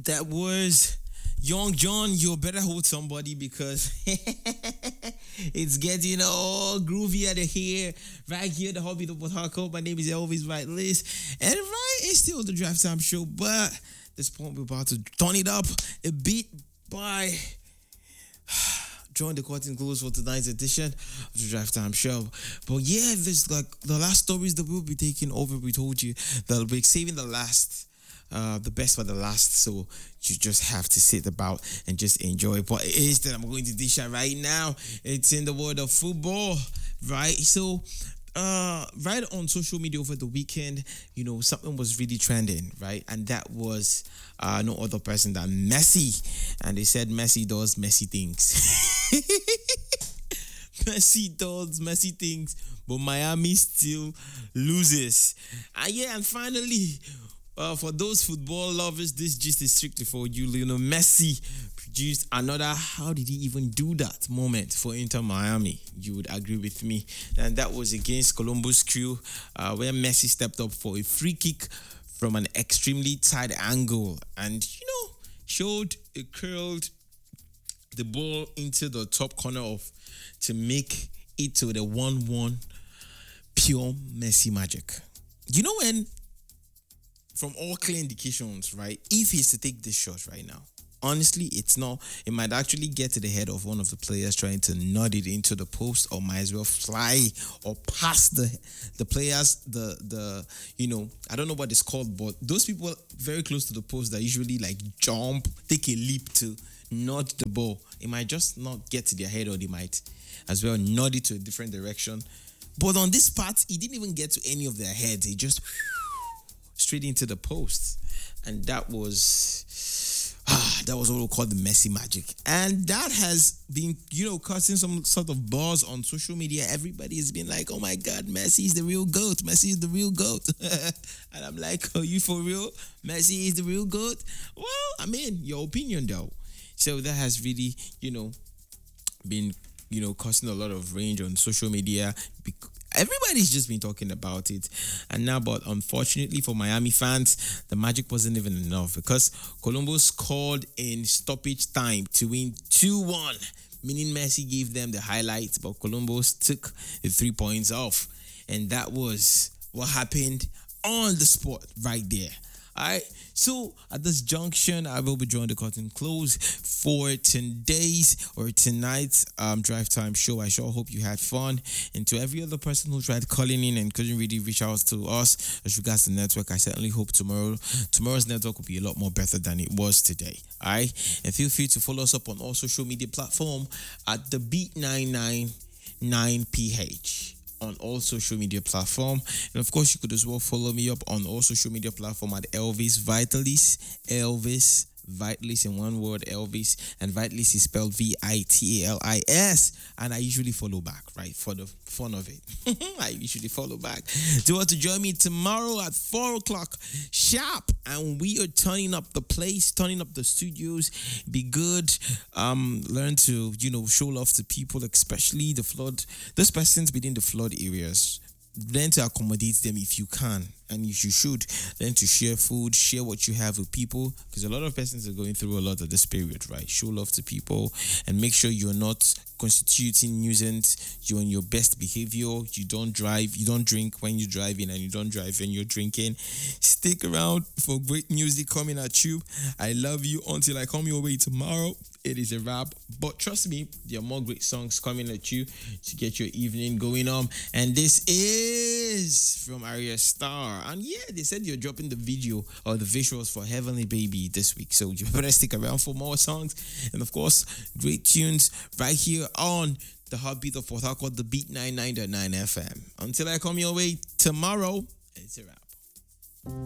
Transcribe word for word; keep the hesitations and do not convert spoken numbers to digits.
That was Young John. You better hold somebody because it's getting all groovy out of here. Right here, the Hobby of Hardcore. My name is Elvis Right List. And right, it's still the Drive Time Show, but at this point, we're about to turn it up a bit by drawing the curtain close for tonight's edition of the Drive Time Show. But yeah, there's like the last stories that we'll be taking over. We told you that we're saving the last. Uh, the best for the last, so you just have to sit about and just enjoy. But it is that I'm going to dish out right now. It's in the world of football, right? So, uh, right on social media over the weekend, you know, something was really trending, right? And that was uh, no other person than Messi. And they said Messi does messy things. Messi does messy things, but Miami still loses. And yeah, and finally, Uh, for those football lovers, this gist is strictly for you. Lionel Messi produced another "how did he even do that" moment for Inter Miami. You would agree with me. And that was against Columbus Crew, uh, where Messi stepped up for a free kick from an extremely tight angle and, you know, showed it curled the ball into the top corner of to make it to the one one. Pure Messi magic. You know when, from all clear indications, right, if he's to take this shot right now, honestly, it's not, it might actually get to the head of one of the players trying to nod it into the post, or might as well fly or pass the the players, the, the you know, I don't know what it's called, but those people very close to the post that usually like jump, take a leap to nod the ball. It might just not get to their head, or they might as well nod it to a different direction. But on this part, he didn't even get to any of their heads. He just straight into the post, and that was ah, that was what we call the Messi magic, and that has been, you know, causing some sort of buzz on social media. Everybody has been like, "Oh my God, Messi is the real goat. Messi is the real goat," and I'm like, "Are you for real? Messi is the real goat?" Well, I mean, your opinion though. So that has really, you know, been, you know, causing a lot of range on social media. Everybody's just been talking about it. And now, but unfortunately for Miami fans, the magic wasn't even enough because Columbus scored in stoppage time to win two one, meaning Messi gave them the highlights, but Columbus took the three points off. And that was what happened on the spot right there. All right, so at this junction, I will be drawing the curtain close for today's or tonight's um, Drive Time Show. I sure hope you had fun. And to every other person who tried calling in and couldn't really reach out to us as regards the network, I certainly hope tomorrow tomorrow's network will be a lot more better than it was today. All right, and feel free to follow us up on all social media platforms at the Beat nine nine nine P H. On all social media platform, and of course you could as well follow me up on all social media platform at Elvis Vitalis. Elvis Vitalis in one word, Elvis, and Vitalis is spelled V I T A L I S, and I usually follow back, right, for the fun of it. I usually follow back. Do you want to join me tomorrow at four o'clock sharp, and we are turning up the place, turning up the studios. Be good, um learn to, you know, show love to people, especially the flood, those persons within the flood areas. Learn to accommodate them if you can, and if you should, learn to share food, share what you have with people, because a lot of persons are going through a lot at this period, right? Show love to people and make sure you're not constituting nuisance. You're on your best behavior. You don't drive, you don't drink when you're driving, and you don't drive when you're drinking. Stick around for great music coming at you. I love you until I come your way tomorrow. It is a wrap, but trust me, there are more great songs coming at you to get your evening going on. And this is from Arya Star, and yeah, they said you're dropping the video or the visuals for Heavenly Baby this week, so you better stick around for more songs, and of course great tunes right here on the heartbeat of Port Harcourt, the Beat ninety-nine point nine F M. Until I come your way tomorrow, it's a wrap.